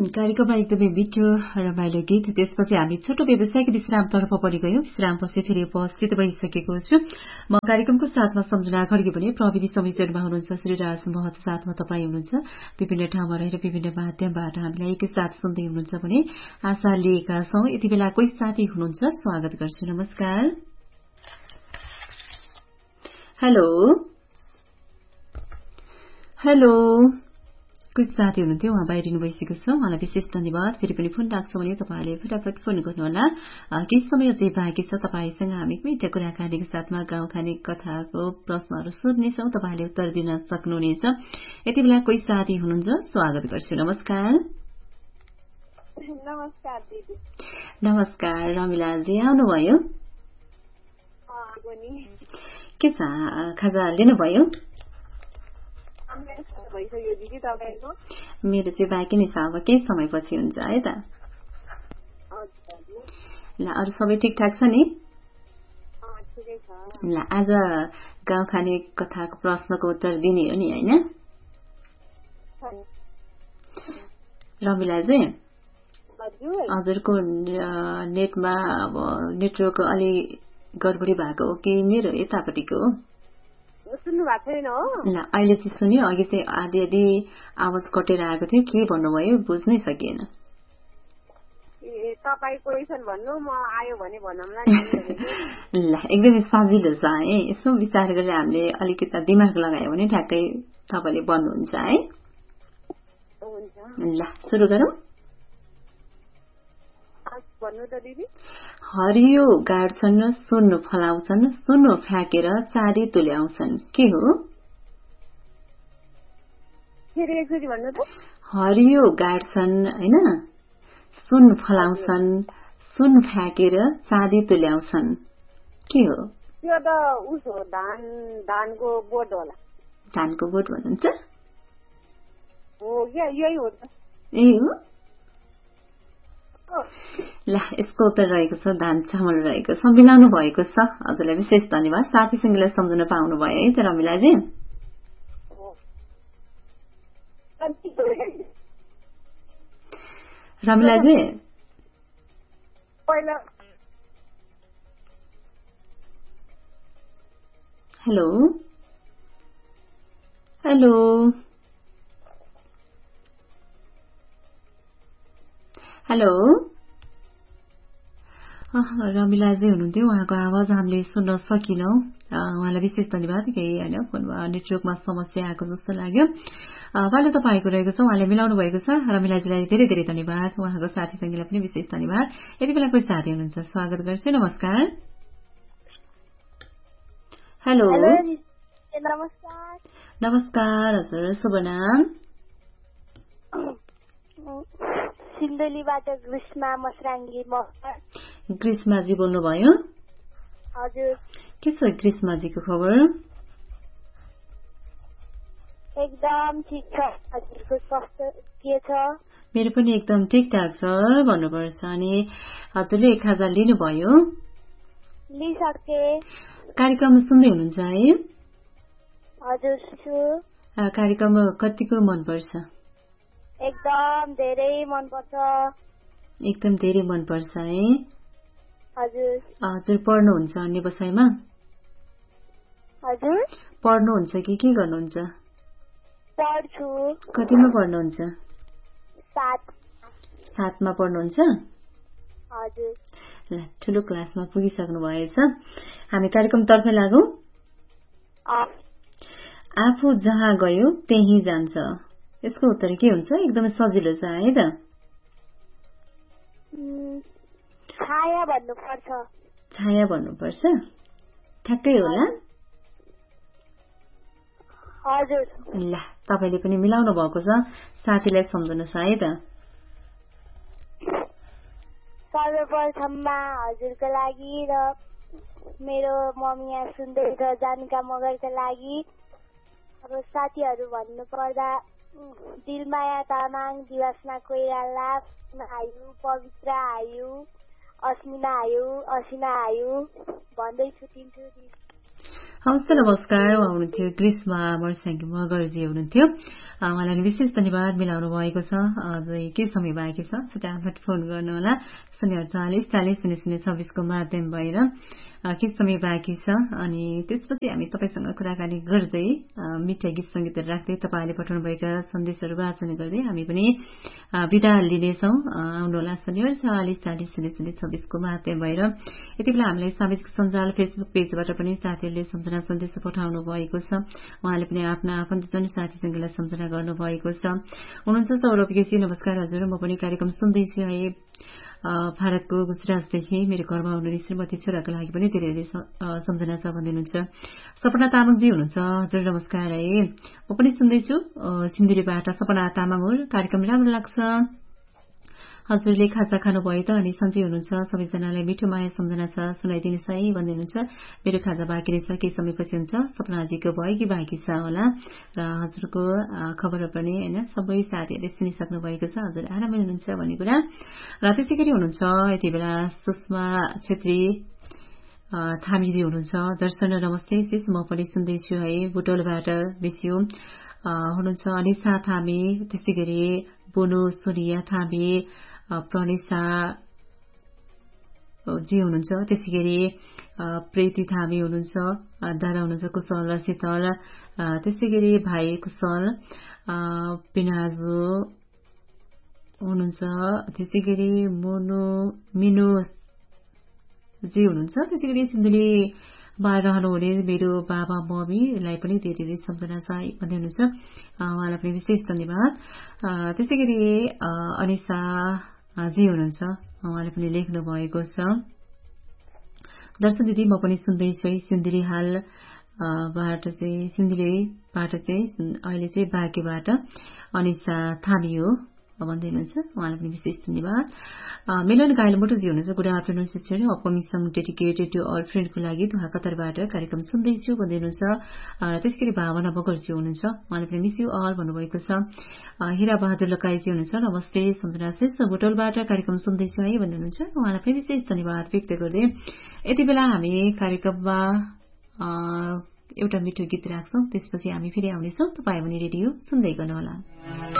कार्यक्रममा एकदमै मिठो रमाइलो गीत, त्यसपछि हामी छोटो व्यवसायिक विश्रामतर्फ पनि गयौं। विश्रामपछि फेरि उपस्थित भइसकेको छु म कार्यक्रमको साथमा सम्झना खड्गे पनि प्रविधि संयोजनमा हुनुहुन्छ श्रीराज महत, साथमा तपाईँ हुनुहुन्छ। विभिन्न ठाउँमा रहेर विभिन्न माध्यमबाट हामीलाई एकैसाथ सुन्दै हुनुहुन्छ भने आशा लिएका छौं। यति बेला कोही साथी हुनुहुन्छ, स्वागत गर्छु। नमस्कार। हेलो हेलो, कोही साथी हुनुहुन्थ्यो, उहाँ बाहिरिनु भइसकेको छ, उहाँलाई विशेष धन्यवाद। फेरि पनि फोन लाग्छ भने तपाईँले फटाफट फोन गर्नुहोला। केही समय अझै बाँकी छ, तपाईँसँग हामी मिठा कुराकानीको साथमा गाउँखाने कथाको प्रश्नहरू सोध्नेछौँ, तपाईँले उत्तर दिन सक्नुहुनेछ। यति बेला कोही साथी हुनुहुन्छ, स्वागत गर्छु। नमस्कार। नमस्कार दिदी। नमस्कार रमिलाजी, आउनुभयो? के छ, खाजा लिनुभयो? मेरो चाहिँ बाँकी नै छ, अब केही समयपछि हुन्छ है त। ल, अरू सबै ठिकठाक छ नि? ल, आज गाउँ खाने कथाको प्रश्नको उत्तर दिने हो नि, होइन रमिलाजी? हजुरको नेटमा अब नेटवर्क अलि गडबडी भएको हो कि मेरो यतापट्टिको हो? सुन्नु भएको छैन हो? ल, अहिले चाहिँ सुन्यो, अघि चाहिँ आधी आधी आवाज कटेर आएको थियो, के भन्नुभयो बुझ्नै सकिएन। तपाईँ क्वेसन भन्नु, म आयो भने भनौँला। ल, एकदमै सजिलो छ है, यसो विचार गरेर हामीले अलिकति दिमाग लगायो भने ठ्याक्कै तपाईँले भन्नुहुन्छ है। ल, सुरु गरौँ। हरियो गाड्छन्, सुन्नु फलाउँछन्, सुन्नु फ्याँकेर चाँदी तुल्याउँछन्, के हो? हरियो गाड्छन् होइन, सुन फलाउँछन्, सुन फ्याँकेर चाँदी तुल्याउँछन्, के हो? त्यो त उसो धानको बोट होला। धानको बोट भन्नुहुन्छ? हो, यही हो त। ए हो? ल, यसको उत्तर रहेको छ धान चामल रहेको छ। मिलाउनु भएको छ, हजुरलाई विशेष धन्यवाद। साथीसँगलाई सम्झन पाउनु भयो है त रमिलाजी? रमिलाजी हेलो हेलो हेलो, रमिलाजी हुनुहुन्थ्यो, उहाँको आवाज हामीले सुन्न सकिनौं। उहाँलाई विशेष धन्यवाद। केही होइन, फोनमा नेटवर्कमा समस्या आएको जस्तो लाग्यो। पालो तपाईँको रहेको छ, उहाँले मिलाउनु भएको छ। रमिलाजीलाई धेरै धेरै धन्यवाद, उहाँको साथीसँगीलाई पनि विशेष धन्यवाद। यति बेला कोही साथी हुनुहुन्छ, स्वागत गर्छु। नमस्कार। हेलो नमस्कार। नमस्कार, हजुर शुभ नाम? सिन्धुलीबाट ग्रीष्मा मसराङ्गी। ग्रीष्माजी बोल्नुभयो? हजुर। के छ ग्रीष्माजीको खबर? एकदम ठिक छ। हजुरको स्वास्थ्य के छ? मेरो पनि एकदम ठिकठाक छ भन्नुपर्छ। अनि हजुरले खाजा लिनुभयो? लिइसके। कार्यक्रम सुन्दै हुनुहुन्छ है? हजुर छु। कार्यक्रम कतिको मनपर्छ? एकदम धेरै मनपर्छ। एकदम धेरै मनपर्छ है? हजुर। हजुर पढ्नुहुन्छ अन्य विषयमा? हजुर। पढ्नुहुन्छ कि के गर्नुहुन्छ? पढ्छु। कतिमा पढ्नुहुन्छ? 7मा पढ्नुहुन्छ? हजुर। ल, ठुलो क्लासमा पुगिसक्नु भएछ। हामी कार्यक्रमतर्फ लागौं। आफू जहाँ गयो त्यही जान्छ, यसको उत्तर के हुन्छ? एकदमै सजिलो छ है त। छाया भन्नुपर्छ। छाया भन्नुपर्छ, ठ्याक्कै होला। हजुर। ल, तपाईले पनि मिलाउनु भएको छ, साथीलाई सम्झनुहोस् है त। सर्वप्रथममा हजुरको लागि र मेरो मम्मी यहाँ सुन्दैछ जानका मगरका लागि। अब साथीहरू भन्नुपर्दा दिलमाया तामाङ, दिवासना कोइराला, आयु, पवित्र आयु, अस्मिना आयु, असिना आयु भन्दै छुटिन्छु। हवस् नमस्कार उहाँ हुनुहुन्थ्यो ग्रीष्मा मर्स्याङ्गी मगरजी हुनुहुन्थ्यो उहाँलाई विशेष धन्यवाद मिलाउनु भएको छ अझै के समय बाँकी छ फटाफट फोन गर्नुहोला 048400026 को माध्यम भएर के समय बाँकी छ अनि त्यसपछि हामी तपाईसँग कुराकानी गर्दै मिठा गीत संगीतहरू राख्दै तपाईले पठाउनुभएका सन्देशहरू वाचन गर्दै हामी पनि बिदा लिनेछौं आउनुहोला 048400026 को माध्यम भएर यति बेला हामीलाई सामाजिक सञ्जाल फेसबुक पेजबाट पनि साथीहरूले सम्झना सन्देश पठाउनु भएको छ उहाँले पनि आफ्ना आफन्तजन साथीसँगलाई सम्झना गर्नु भएको छ हुनुहुन्छ सौरभ केसी नमस्कार हजुर म पनि कार्यक्रम सुन्दैछु है भारतको गुजरातदेखि मेरो घरमा हुनुहुने श्रीमती छोराको लागि पनि धेरै धेरै सम्झना छ भन्नुहुन्छ सपना तामाङजी हुनुहुन्छ हजुर नमस्कार है म पनि सुन्दैछु सिन्धुलीबाट सपना तामाङ हो कार्यक्रम राम्रो लाग्छ हजुरले खाजा खानुभयो त अनि सन्चै हुनुहुन्छ सबैजनालाई मिठो माया सम्झना छ सुनाइदिनुहोस् है भन्दै हुनुहुन्छ मेरो खाजा बाँकी रहेछ केही समयपछि हुन्छ सपनाजीको भयो कि बाँकी छ होला र हजुरको खबरहरू पनि हैन सबै साथीहरूले सुनिसक्नु भएको छ हजुर आरामै हुनुहुन्छ भन्ने कुरा र त्यसै गरी हुनुहुन्छ यति बेला सुषमा छेत्री थामीजी हुनुहुन्छ दर्शन नमस्ते सिस म पनि सुन्दैछु है बुटोलबाट बिस्यु हुनुहुन्छ अनिसा थामी त्यसै गरी बोनो सोनिया थामी प्रणिसा जी हुनुहुन्छ त्यसै गरी प्रीति थामी हुनुहुन्छ दादा हुनुहुन्छ कुशल र शीतल त्यसै गरी भाइ कुशल पिनाजु हुनुहुन्छ त्यसै गरी मिनु जी हुनुहुन्छ त्यसै गरी सिन्धुली रहनुहुने मेरो बाबा मम्मीलाई पनि धेरै धेरै सम्झना छ भन्दै हुनुहुन्छ उहाँलाई पनि विशेष धन्यवाद त्यसै गरी अनिसा जी हुनुहुन्छ उहाँले पनि लेख्नु भएको छ दर्शन दिदी म पनि सुन्दैछु है सिन्धुलीबाट चाहिँ अहिले चाहिँ बाँकेबाट अनिसा थामी हो भन्दै हुनुहुन्छ उहाँलाई पनि विशेष धन्यवाद मिलन गायल मोटोजी हुनुहुन्छ good afternoon sister upcoming song dedicated to all फ्रेन्डको लागि दुहा कतारबाट कार्यक्रम सुन्दैछु भन्दै हुनुहुन्छ त्यसैगरी भावना बगरजी हुनुहुन्छ उहाँले पनि मिस यु अल भन्नुभएको छ हिरा बहादुर लकाईजी हुनुहुन्छ नमस्ते सम्झना श्रेष्ठ होटलबाट कार्यक्रम सुन्दैछु है भन्दै हुनुहुन्छ उहाँलाई पनि विशेष धन्यवाद व्यक्त गर्दै यति बेला हामी कार्यक्रममा एउटा मिठो गीत राख्छौं त्यसपछि हामी फेरि आउनेछौं तपाई पनि रेडियो सुन्दै गर्नुहोला